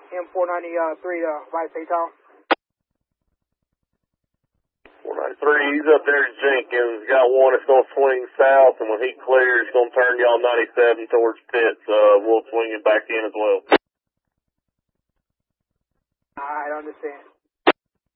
M493 to Vice Town. 493, he's up there at Jenkins. Got one that's going to swing south, and when he clears, he's going to turn y'all 97 towards Pitts. We'll swing it back in as well. I understand.